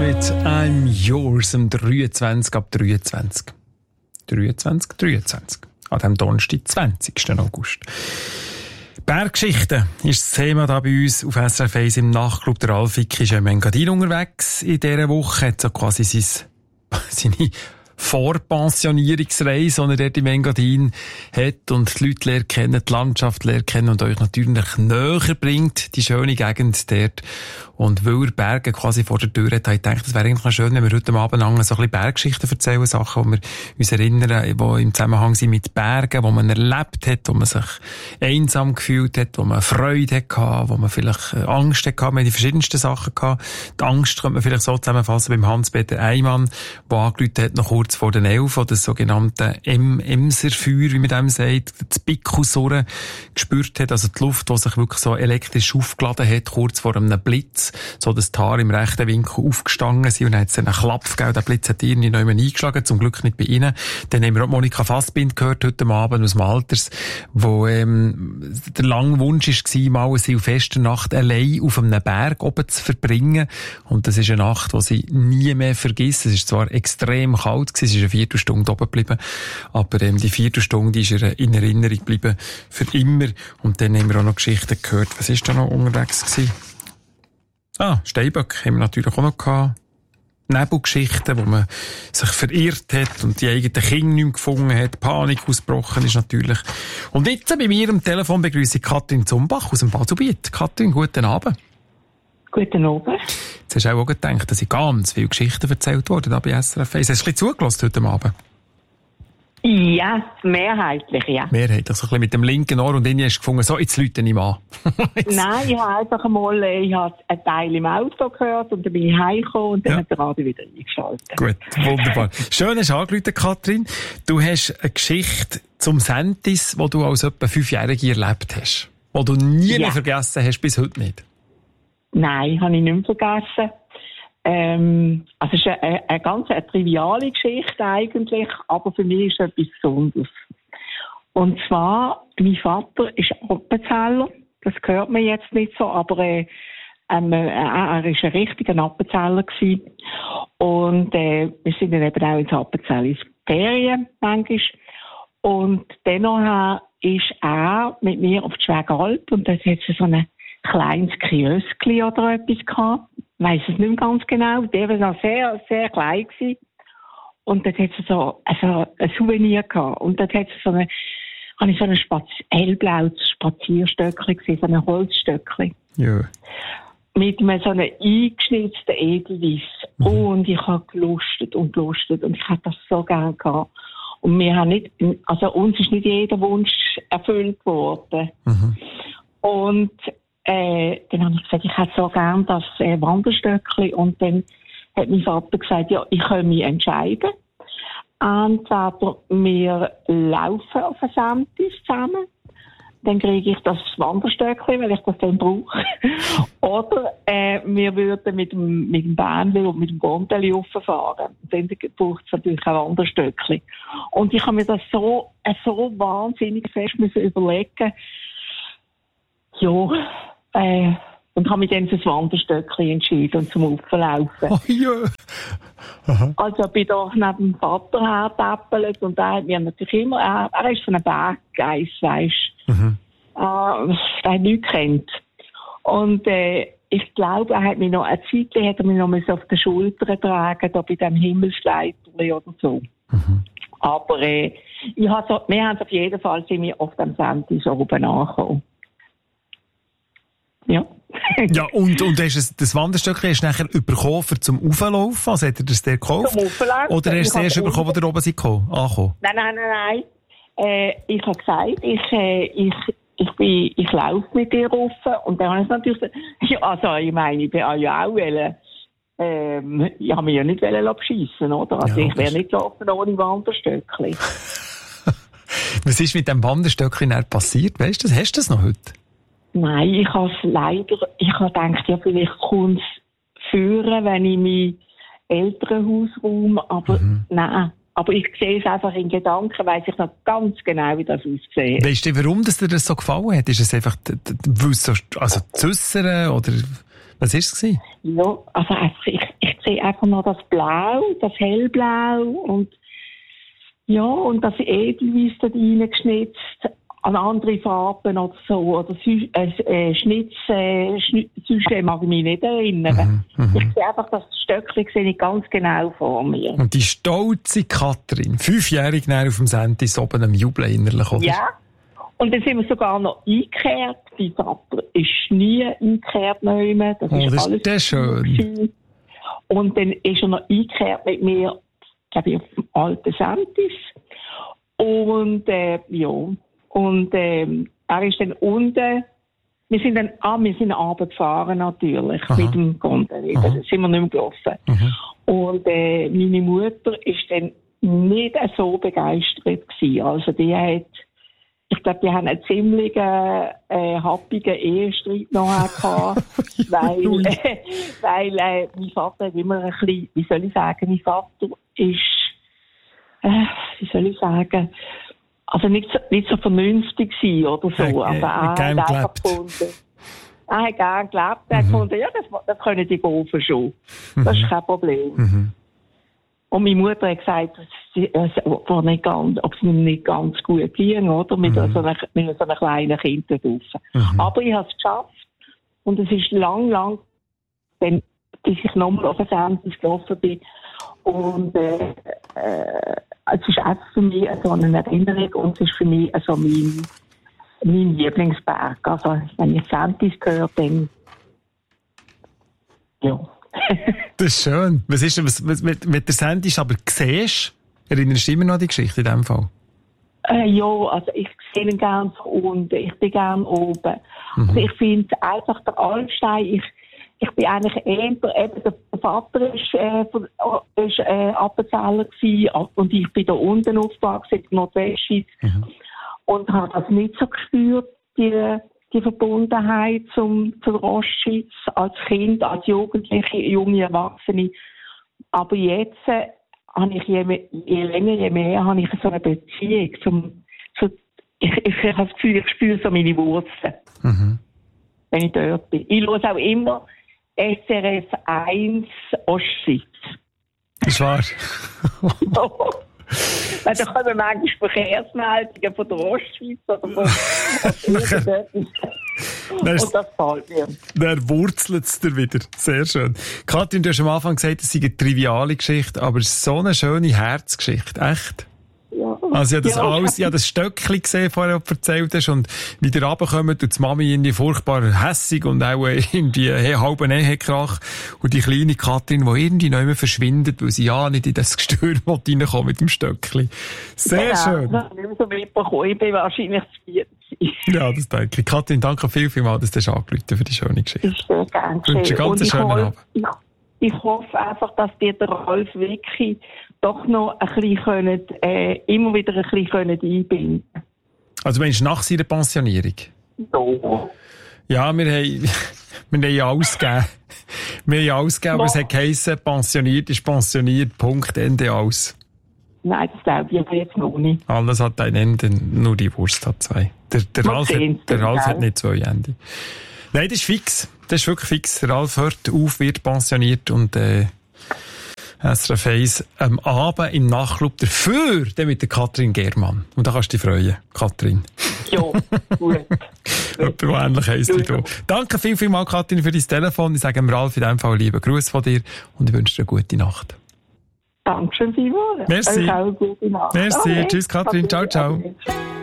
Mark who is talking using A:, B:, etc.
A: mit I'm Yours am 23 ab 23. 23. An dem Donnerstag, 20. August. Berggeschichten ist das Thema da bei uns auf SRF 1 im Nachtclub. Der Alfik ist im Engadin unterwegs in dieser Woche. Hat so quasi seine Vorpensionierungsreise, die er dort im Engadin hat und die Leute lernen kennen, die Landschaft lernen kennen und euch natürlich näher bringt, die schöne Gegend dort. Und weil er Berge quasi vor der Tür hat, habe ich gedacht, es wäre eigentlich noch schön, wenn wir heute Abend so ein bisschen Berggeschichten erzählen, Sachen, die wir uns erinnern, die im Zusammenhang sind mit Bergen, wo man erlebt hat, wo man sich einsam gefühlt hat, wo man Freude hatte, wo man vielleicht Angst hatte, man hat die verschiedensten Sachen gehabt. Die Angst könnte man vielleicht so zusammenfassen beim Hans-Peter Eymann, der angerufen hat, noch kurz vor den 11, oder das sogenannte Emserfeuer, wie man dem sagt, das Bickelsurren gespürt hat, also die Luft, die sich wirklich so elektrisch aufgeladen hat, kurz vor einem Blitz, so dass die Haare im rechten Winkel aufgestanden sind und dann hat es einen Klapp gegeben, der Blitz hat irgendwie noch jemand eingeschlagen, zum Glück nicht bei ihnen. Dann haben wir auch Monika Fassbind gehört heute Abend aus dem Alters, wo der lange Wunsch war, mal eine Silvesternacht allein auf einem Berg oben zu verbringen, und das ist eine Nacht, die sie nie mehr vergisst. Es ist zwar extrem kalt gewesen, es ist eine Viertelstunde oben geblieben, aber die Viertelstunde, die ist ihr in Erinnerung geblieben für immer. Und dann haben wir auch noch Geschichten gehört. Was ist da noch unterwegs gewesen? Steinböck haben wir natürlich auch noch gehabt. Nebelgeschichten, wo man sich verirrt hat und die eigenen Kinder nicht mehr gefunden hat. Panik ausgebrochen ist natürlich. Und jetzt bei mir am Telefon begrüße ich Katrin Zumbach aus dem Baselbiet. Katrin, guten Abend.
B: Guten Abend.
A: Jetzt hast du auch gedacht, dass ganz viele Geschichten erzählt wurden da bei SRF 1. Hast du ein bisschen zugelassen heute Abend?
B: Ja, mehrheitlich, ja.
A: Mehrheitlich, so ein bisschen mit dem linken Ohr, und dann hast du gefunden, so, jetzt läute ich mal.
B: Nein, ich habe einfach einmal, ich habe einen Teil im Auto gehört und dann bin ich heimgekommen und dann hat der Radio wieder eingeschaltet.
A: Gut, wunderbar. Schön, hast du angerufen, Katrin. Du hast eine Geschichte zum Sentis, die du als etwa 5-Jährige erlebt hast. Die du nie mehr vergessen hast, bis heute nicht. Nein,
B: habe ich nicht mehr vergessen. Also es ist eine ganz triviale Geschichte eigentlich, aber für mich ist es etwas Besonderes. Und zwar, mein Vater ist Appenzeller, das hört man jetzt nicht so, aber er war ein richtiger Appenzeller gewesen. Und wir sind dann eben auch ins Appenzell ins Ferien manchmal. Und dennoch ist er mit mir auf die Schwägalp und dort hat es so ein kleines Kioskli oder etwas gehabt. Ich weiss es nicht mehr ganz genau. Der war noch sehr, sehr klein gewesen. Und dort hat es so ein Souvenir gehabt. Und dort hat es habe ich so ein hellblaues Spazierstöckchen gesehen, so ein Holzstöckchen.
A: Ja.
B: Mit einem so einem eingeschnitzten Edelweiss. Und ich habe gelustet und ich hatte das so gerne gehabt. Und wir haben nicht, also uns ist nicht jeder Wunsch erfüllt worden. Mhm. Und dann habe ich gesagt, ich hätte so gern das Wanderstöckchen. Und dann hat mein Vater gesagt, ja, ich kann mich entscheiden. Entweder wir laufen auf ein Sentis zusammen, dann kriege ich das Wanderstöckchen, weil ich das dann brauche. Oder wir würden mit dem Bähnchen und mit dem Gondeli rauffahren. Dann braucht es natürlich ein Wanderstöckchen. Und ich habe mir das so wahnsinnig fest müssen überlegen. Ja, und habe mich dann für das Wanderstöckchen entschieden und zum Auflaufen.
A: Oh ja. Aha.
B: Also bin da neben dem Vater hergetäppelt und er hat mir natürlich immer, er ist von einem Berggeist, weisst. Mhm. Der hat nichts gekannt. Und ich glaube, er hat mich noch eine Zeit auf den Schultern tragen, da bei dem Himmelsleiterli oder so. Mhm. Aber wir haben auf jeden Fall, sind wir auf dem Sentis oben angekommen. Ja.
A: Ja, und hast das Wanderstöckchen hast du nachher bekommen zum Auflaufen? Also hat er das dir gekauft?
B: Zum Auflaufen.
A: Oder hast du es erst bekommen, als ihr oben seid angekommen?
B: Nein. Ich habe gesagt, ich laufe mit dir rauf. Und dann habe ich natürlich gesagt, ja, also ich meine, ich bin ja auch ich habe mich ja nicht beschissen, oder? Also ja, ich wäre nicht gelaufen ohne Wanderstöckchen.
A: Was ist mit dem Wanderstöckchen passiert? Weißt du das? Hast du das noch heute?
B: Nein, ich habe gedacht, ja, vielleicht kommt es führen, wenn ich mein Elternhaus räume, aber nein. Aber ich sehe es einfach in Gedanken, weiss ich noch ganz genau, wie das aussieht.
A: Weißt du, warum dir das so gefallen hat? Ist es einfach, zu äussern, oder was war es?
B: Ja, also einfach, ich sehe einfach noch das Blau, das Hellblau und das Edelweiss da reingeschnitzt an andere Farben oder so. Oder sonst mag ich mich nicht erinnern. Ich sehe einfach, das Stöckchen sehe ich ganz genau vor mir.
A: Und die stolze Katrin, 5-jährig auf dem Sentis oben am Jubeln innerlich, oder?
B: Ja. Und dann sind wir sogar noch eingekehrt. Mein Vater ist nie eingekehrt. Das ist alles
A: das schön.
B: Und dann ist er noch eingekehrt mit mir, glaube ich, auf dem alten Sentis. Und, Und er ist dann unten. Wir sind runter gefahren, natürlich, mit dem Gondel. Da sind wir nicht mehr gelaufen. Und meine Mutter ist dann nicht so begeistert gewesen. Also ich glaube, die haben einen ziemlich happigen Ehestreit nachher gehabt, weil mein Vater hat immer ein bisschen, wie soll ich sagen, mein Vater ist, also nicht so vernünftig gewesen oder so. Also er hat einfach gefunden, er hat gerne gelebt, er hat gefunden, ja, das können die Golfen schon. Das ist kein Problem. Und meine Mutter hat gesagt, ob es mir nicht ganz gut ging, oder? Mit so einem kleinen Kind da draussen. Aber ich habe es geschafft. Und es ist lang, bis ich nochmal auf ein Sentis gelaufen bin. Und es ist einfach für mich so eine Erinnerung und es ist für mich so mein Lieblingsberg. Also, wenn ich Sentis höre, dann ja.
A: Das ist schön. Was mit der Sentis aber siehst, erinnerst du immer noch an die Geschichte in diesem Fall?
B: Ja, also ich sehe ihn gerne von unten, ich bin gerne oben. Also ich finde einfach der Altstein, ich bin eigentlich eben der Vater ist Appenzeller gewesen und ich bin da unten aufgewachsen, in der Nordwestschweiz und habe das nicht so gespürt, die Verbundenheit zur Ostschweiz als Kind, als Jugendliche, junge Erwachsene. Aber jetzt habe ich je länger, je mehr habe ich so eine Beziehung ich habe das Gefühl, ich spüre so meine Wurzeln, wenn ich dort bin. Ich höre auch immer SRF 1 Ostschweiz.
A: Das ist wahr.
B: Weil da kommen manchmal Verkehrsmeldungen von der Ostschweiz oder von und das gefällt mir.
A: Dann wurzelt es dir wieder. Sehr schön. Katrin, du hast am Anfang gesagt, es sei eine triviale Geschichte, aber es ist so eine schöne Herzgeschichte. Echt?
B: Ja.
A: Also ich habe das Stöckchen gesehen, vorher erzählt hast, und wie ihr runterkommt und die Mami irgendwie furchtbar hässig und auch irgendwie halben Ehekrach und die kleine Katrin, die irgendwie noch immer verschwindet, weil sie ja nicht in das Gestür reinkommt mit dem Stöckchen. Sehr schön.
B: Ich habe nicht mehr so mitbekommen. Ich bin wahrscheinlich zu viert.
A: Ja, das denke ich. Katrin, danke vielmals, dass du dich angerufen für die schöne Geschichte.
B: Das ist sehr gerne.
A: Ich wünsche einen ganz schönen Abend.
B: Ich hoffe einfach, dass dir der Ralf wirklich doch noch ein bisschen immer wieder ein bisschen einbinden.
A: Also meinst du nach seiner Pensionierung? Ja, wir haben ja alles gegeben. Aber es hat geheissen, pensioniert ist pensioniert, Punkt, Ende, aus.
B: Nein, das glaube ich aber jetzt noch nicht.
A: Alles hat ein Ende, nur die Wurst hat zwei. Der Ralf hat nicht zwei Ende. Nein, das ist fix. Das ist wirklich fix. Der Ralf hört auf, wird pensioniert und SRF 1 am Abend im Nachtclub dafür, dann mit der Katrin Germann. Und da kannst du dich freuen, Katrin.
B: Ja, gut.
A: Jemand, der ähnlich heisst wie du. Danke vielmals, Katrin, für dein Telefon. Ich sage dem Ralf in diesem Fall lieben Gruß von dir und ich wünsche dir eine gute Nacht.
B: Dankeschön vielmals.
A: Merci.
B: Auch eine gute Nacht.
A: Merci.
B: Okay.
A: Tschüss, Katrin. Ciao, ciao.